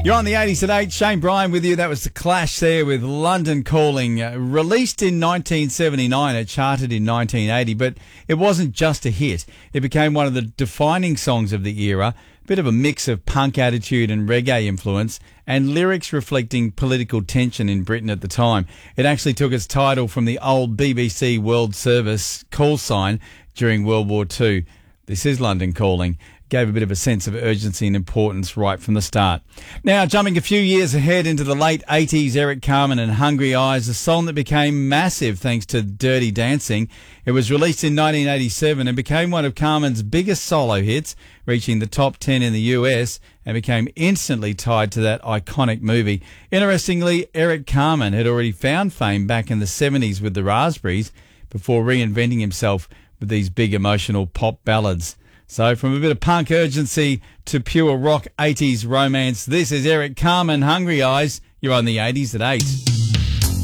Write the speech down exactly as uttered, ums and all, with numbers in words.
You're on the eighties at eight. Shane Bryan with you. That was The Clash there with London Calling. Uh, released in nineteen seventy-nine, it charted in nineteen eighty, but it wasn't just a hit. It became one of the defining songs of the era, a bit of a mix of punk attitude and reggae influence, and lyrics reflecting political tension in Britain at the time. It actually took its title from the old B B C World Service call sign during World War Two. This is London Calling. Gave a bit of a sense of urgency and importance right from the start. Now, jumping a few years ahead into the late eighties, Eric Carmen and Hungry Eyes, a song that became massive thanks to Dirty Dancing. It was released in nineteen eighty-seven and became one of Carmen's biggest solo hits, reaching the top ten in the U S and became instantly tied to that iconic movie. Interestingly, Eric Carmen had already found fame back in the seventies with the Raspberries before reinventing himself with these big emotional pop ballads. So from a bit of punk urgency to pure rock eighties romance, this is Eric Carmen, Hungry Eyes. You're on the eighties at eight.